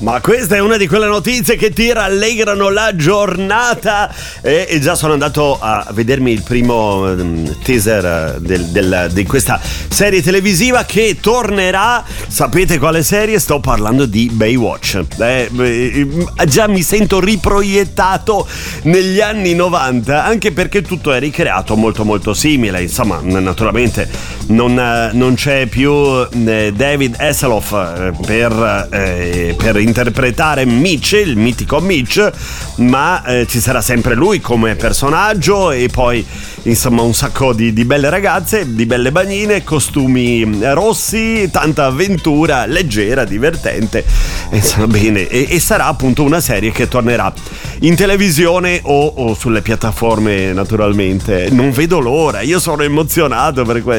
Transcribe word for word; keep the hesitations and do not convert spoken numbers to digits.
Ma questa è una di quelle notizie che ti rallegrano la giornata e, e già sono andato a vedermi il primo um, teaser del, del, di questa serie televisiva che tornerà. Sapete quale serie? Sto parlando di Baywatch. Eh, eh, già mi sento riproiettato negli anni novanta, anche perché tutto è ricreato molto molto simile. Insomma, naturalmente non, non c'è più eh, David Hasselhoff eh, per, eh, per interpretare Mitch, il mitico Mitch, ma eh, ci sarà sempre lui come personaggio e poi insomma un sacco di, di belle ragazze, di belle bagnine, costumi rossi, tanta avventura leggera, divertente, insomma bene, e, e sarà appunto una serie che tornerà in televisione o, o sulle piattaforme naturalmente. Non vedo l'ora, io sono emozionato per questo.